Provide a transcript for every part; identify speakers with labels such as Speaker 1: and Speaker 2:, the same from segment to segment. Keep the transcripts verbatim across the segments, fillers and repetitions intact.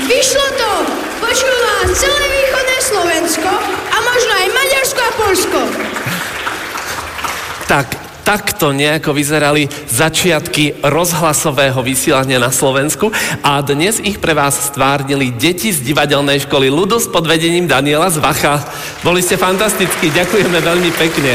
Speaker 1: Vyšlo to! Počúva celé východné Slovensko a možno aj Maďarsko a Poľsko.
Speaker 2: Tak, takto nejako vyzerali začiatky rozhlasového vysielania na Slovensku a dnes ich pre vás stvárnili deti z divadelnej školy Ludus pod vedením Daniela Zvacha. Boli ste fantastickí, ďakujeme veľmi pekne.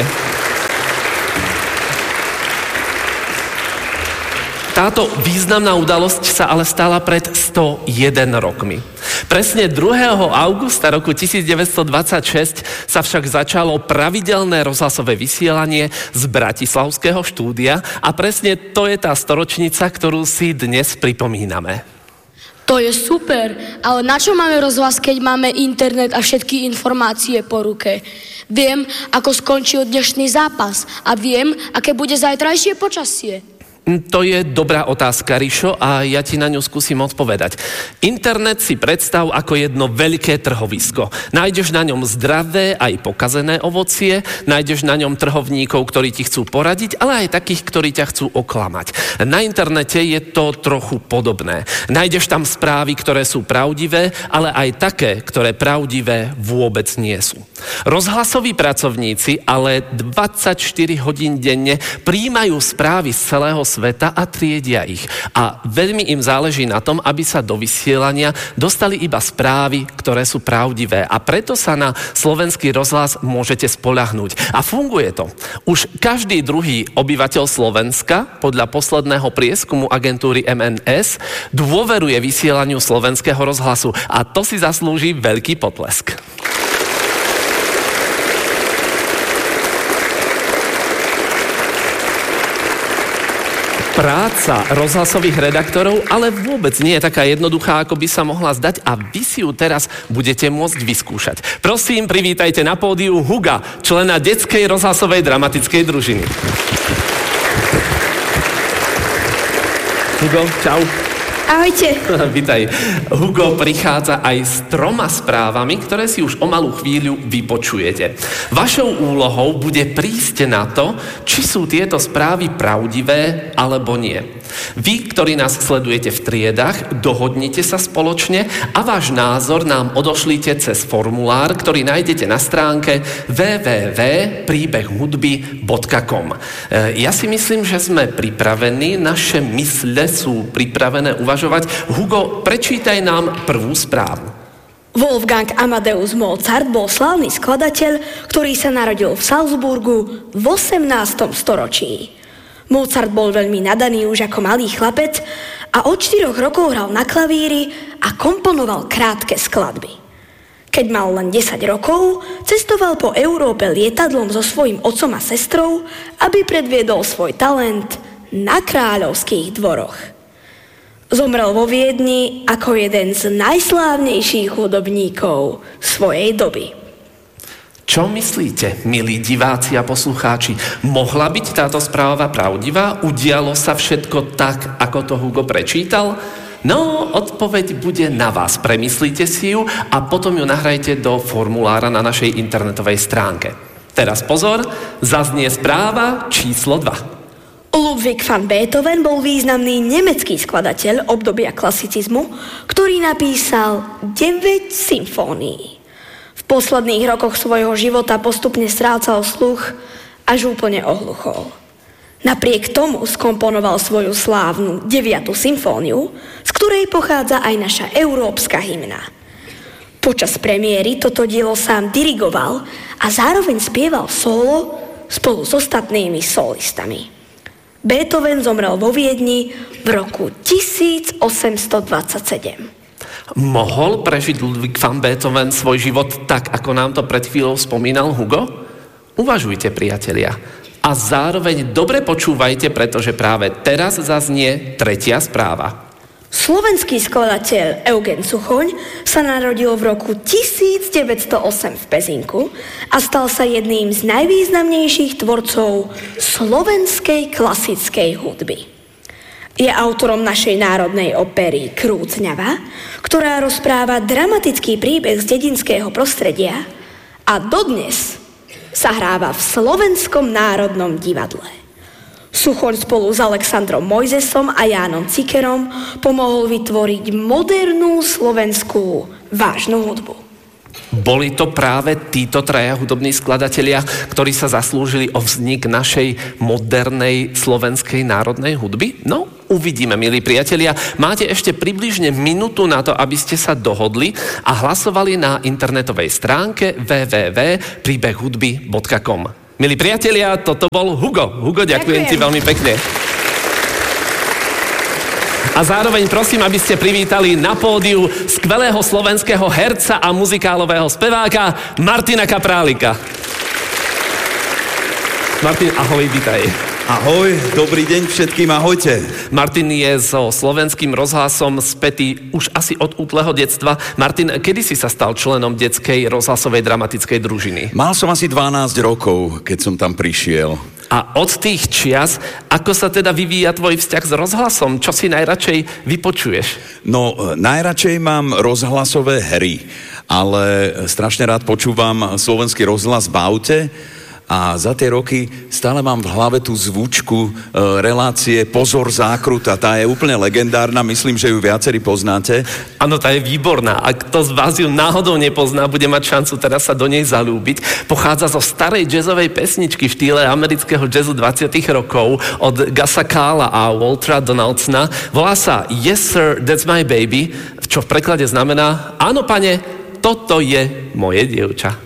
Speaker 2: Táto významná udalosť sa ale stala pred sto jeden rokmi. Presne druhého augusta roku devätnásťstodvadsaťšesť sa však začalo pravidelné rozhlasové vysielanie z bratislavského štúdia a presne to je tá storočnica, ktorú si dnes pripomíname.
Speaker 3: To je super, ale na čo máme rozhlas, keď máme internet a všetky informácie po ruke? Viem, ako skončil dnešný zápas a viem, aké bude zajtrajšie počasie.
Speaker 2: To je dobrá otázka, Rišo, a ja ti na ňu skúsim odpovedať. Internet si predstav ako jedno veľké trhovisko. Nájdeš na ňom zdravé aj pokazené ovocie, nájdeš na ňom trhovníkov, ktorí ti chcú poradiť, ale aj takých, ktorí ťa chcú oklamať. Na internete je to trochu podobné. Nájdeš tam správy, ktoré sú pravdivé, ale aj také, ktoré pravdivé vôbec nie sú. Rozhlasoví pracovníci ale dvadsaťštyri hodín denne prijímajú správy z celého sveta a triedia ich. A veľmi im záleží na tom, aby sa do vysielania dostali iba správy, ktoré sú pravdivé. A preto sa na slovenský rozhlas môžete spoľahnúť. A funguje to. Už každý druhý obyvateľ Slovenska, podľa posledného prieskumu agentúry em en es, dôveruje vysielaniu slovenského rozhlasu. A to si zaslúži veľký potlesk. Práca rozhlasových redaktorov ale vôbec nie je taká jednoduchá, ako by sa mohla zdať a vy si ju teraz budete môcť vyskúšať. Prosím, privítajte na pódiu Huga, člena detskej rozhlasovej dramatickej družiny. Hugo, čau.
Speaker 1: Ahojte.
Speaker 2: Vítaj. Hugo prichádza aj s troma správami, ktoré si už o malú chvíľu vypočujete. Vašou úlohou bude prísť na to, či sú tieto správy pravdivé alebo nie. Vy, ktorí nás sledujete v triedách, dohodnite sa spoločne a váš názor nám odošlite cez formulár, ktorý nájdete na stránke w w w bodka príbeh hudby bodka com. Ja si myslím, že sme pripravení, naše mysle sú pripravené uvažovať. Hugo, prečítaj nám prvú správu.
Speaker 4: Wolfgang Amadeus Mozart bol slávny skladateľ, ktorý sa narodil v Salzburgu v osemnástom storočí. Mozart bol veľmi nadaný už ako malý chlapec a od štyroch rokov hral na klavíri a komponoval krátke skladby. Keď mal len desať rokov, cestoval po Európe lietadlom so svojím otcom a sestrou, aby predviedol svoj talent na kráľovských dvoroch. Zomrel vo Viedni ako jeden z najslávnejších hudobníkov svojej doby.
Speaker 2: Čo myslíte, milí diváci a poslucháči? Mohla byť táto správa pravdivá? Udialo sa všetko tak, ako to Hugo prečítal? No, odpoveď bude na vás. Premyslíte si ju a potom ju nahrajte do formulára na našej internetovej stránke. Teraz pozor, zaznie správa číslo dva.
Speaker 4: Ludwig van Beethoven bol významný nemecký skladateľ obdobia klasicizmu, ktorý napísal deväť symfónií. V posledných rokoch svojho života postupne strácal sluch, až úplne ohluchol. Napriek tomu skomponoval svoju slávnu deviatu symfóniu, z ktorej pochádza aj naša európska hymna. Počas premiéry toto dielo sám dirigoval a zároveň spieval solo spolu s ostatnými solistami. Beethoven zomrel vo Viedni v roku tisícosemstodvadsaťsedem.
Speaker 2: Mohol prežiť Ludwig van Beethoven svoj život tak, ako nám to pred chvíľou spomínal Hugo? Uvažujte, priatelia. A zároveň dobre počúvajte, pretože práve teraz zaznie tretia správa.
Speaker 4: Slovenský skladateľ Eugen Suchoň sa narodil v roku tisícdeväťstoosem v Pezinku a stal sa jedným z najvýznamnejších tvorcov slovenskej klasickej hudby. Je autorom našej národnej opery Krúcňava, ktorá rozpráva dramatický príbeh z dedinského prostredia a dodnes sa hráva v Slovenskom národnom divadle. Suchoň spolu s Alexandrom Mojzesom a Jánom Cikerom pomohol vytvoriť modernú slovenskú vážnu hudbu.
Speaker 2: Boli to práve títo traja hudobní skladatelia, ktorí sa zaslúžili o vznik našej modernej slovenskej národnej hudby? No, uvidíme, milí priatelia. Máte ešte približne minútu na to, aby ste sa dohodli a hlasovali na internetovej stránke w w w bodka príbeh hudby bodka com. Milí priatelia, toto bol Hugo. Hugo, ďakujem, ďakujem ti veľmi pekne. A zároveň prosím, aby ste privítali na pódiu skvelého slovenského herca a muzikálového speváka Martina Kaprálika. Martin, ahoj, vítaj.
Speaker 5: Ahoj, dobrý deň všetkým, ahojte.
Speaker 2: Martin je so Slovenským rozhlasom spätý už asi od útleho detstva. Martin, kedy si sa stal členom detskej rozhlasovej dramatickej družiny?
Speaker 5: Mal som asi dvanásť rokov, keď som tam prišiel.
Speaker 2: A od tých čias, ako sa teda vyvíja tvoj vzťah s rozhlasom? Čo si najradšej vypočuješ?
Speaker 5: No, najradšej mám rozhlasové hry, ale strašne rád počúvam slovenský rozhlas v aute a za tie roky stále mám v hlave tú zvučku e, relácie Pozor zákruta. Tá je úplne legendárna, myslím, že ju viacerí poznáte.
Speaker 2: Áno, tá je výborná. Ak to z vás ju náhodou nepozná, bude mať šancu teraz sa do nej zalúbiť. Pochádza zo starej jazzovej pesničky v štýle amerického jazzu dvadsiatych rokov od Gusa Kala a Waltera Donaldsona. Volá sa Yes Sir, That's My Baby, čo v preklade znamená áno, pane, toto je moje dievča.